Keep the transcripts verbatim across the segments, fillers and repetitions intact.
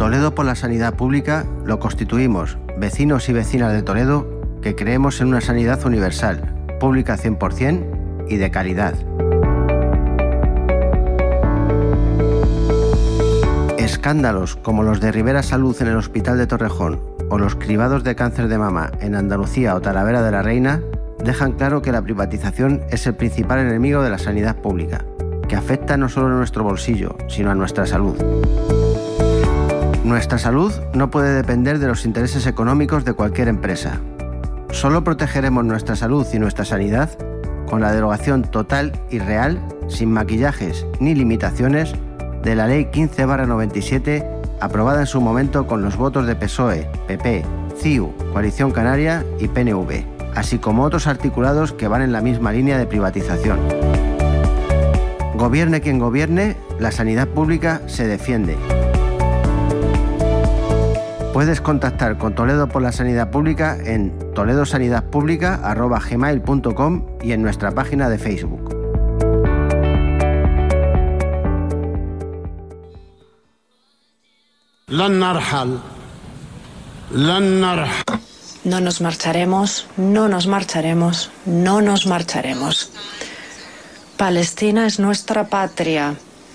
Toledo por la Sanidad Pública lo constituimos vecinos y vecinas de Toledo que creemos en una sanidad universal, pública cien por ciento y de calidad. Escándalos como los de Rivera Salud en el Hospital de Torrejón o los cribados de cáncer de mama en Andalucía o Talavera de la Reina dejan claro que la privatización es el principal enemigo de la sanidad pública, que afecta no solo a nuestro bolsillo, sino a nuestra salud. Nuestra salud no puede depender de los intereses económicos de cualquier empresa. Solo protegeremos nuestra salud y nuestra sanidad con la derogación total y real, sin maquillajes ni limitaciones, de la Ley quince barra noventa y siete, aprobada en su momento con los votos de P S O E, P P, C I U, Coalición Canaria y P N V, así como otros articulados que van en la misma línea de privatización. Gobierne quien gobierne, la sanidad pública se defiende. Puedes contactar con Toledo por la Sanidad Pública en toledo sanidad pública arroba gmail punto com y en nuestra página de Facebook. No nos marcharemos, no nos marcharemos, no nos marcharemos. Palestina es nuestra patria,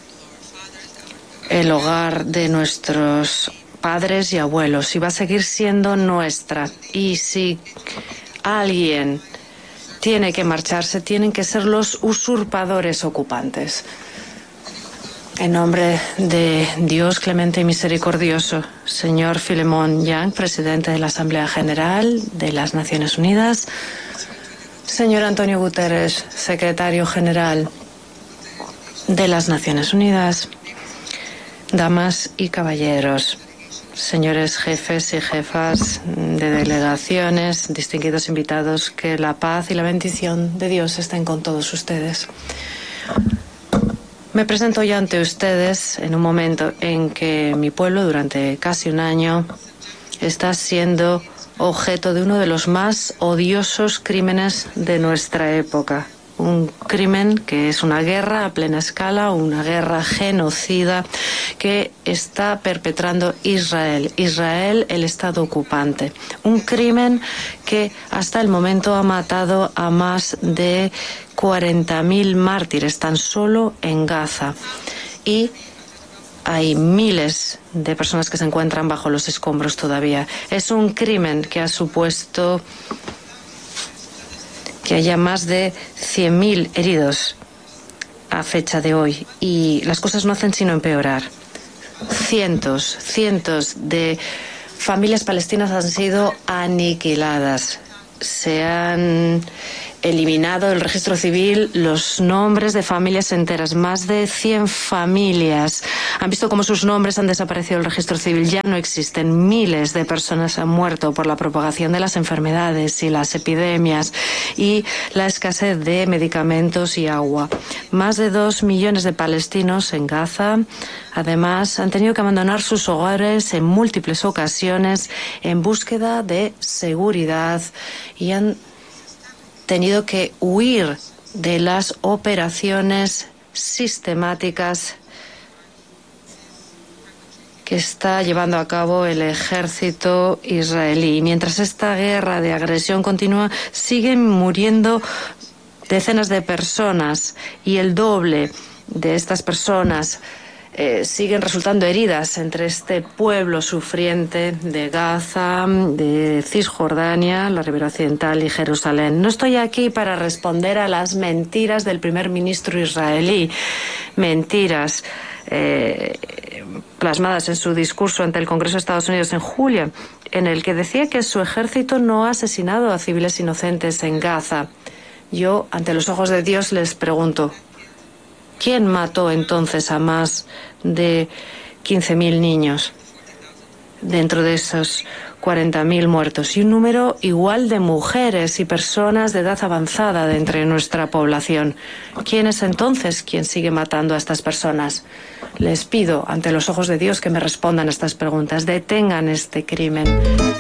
el hogar de nuestros padres y abuelos, y va a seguir siendo nuestra. Y si alguien tiene que marcharse, tienen que ser los usurpadores ocupantes. En nombre de Dios clemente y misericordioso, señor Filemón Yang, presidente de la Asamblea General de las Naciones Unidas, señor Antonio Guterres, secretario general de las Naciones Unidas, damas y caballeros, señores jefes y jefas de delegaciones, distinguidos invitados, que la paz y la bendición de Dios estén con todos ustedes. Me presento ya ante ustedes en un momento en que mi pueblo, durante casi un año, está siendo objeto de uno de los más odiosos crímenes de nuestra época. Un crimen que es una guerra a plena escala, una guerra genocida que está perpetrando Israel. Israel, el Estado ocupante. Un crimen que hasta el momento ha matado a más de cuarenta mil mártires tan solo en Gaza. Y hay miles de personas que se encuentran bajo los escombros todavía. Es un crimen que ha supuesto que haya más de cien mil heridos a fecha de hoy, y las cosas no hacen sino empeorar. Cientos, cientos de familias palestinas han sido aniquiladas. Se han eliminado del registro civil los nombres de familias enteras. Más de cien familias han visto cómo sus nombres han desaparecido del registro civil. Ya no existen. Miles de personas han muerto por la propagación de las enfermedades y las epidemias y la escasez de medicamentos y agua. Más de dos millones de palestinos en Gaza, además, han tenido que abandonar sus hogares en múltiples ocasiones en búsqueda de seguridad y han tenido que huir de las operaciones sistemáticas que está llevando a cabo el ejército israelí. Mientras esta guerra de agresión continúa, siguen muriendo decenas de personas y el doble de estas personas Eh, siguen resultando heridas entre este pueblo sufriente de Gaza, de Cisjordania, la Ribera Occidental y Jerusalén. No estoy aquí para responder a las mentiras del primer ministro israelí, mentiras eh, plasmadas en su discurso ante el Congreso de Estados Unidos en julio, en el que decía que su ejército no ha asesinado a civiles inocentes en Gaza. Yo, ante los ojos de Dios, les pregunto, ¿quién mató entonces a más de quince mil niños dentro de esos cuarenta mil muertos? Y un número igual de mujeres y personas de edad avanzada de entre nuestra población. ¿Quién es entonces quien sigue matando a estas personas? Les pido, ante los ojos de Dios, que me respondan a estas preguntas. Detengan este crimen.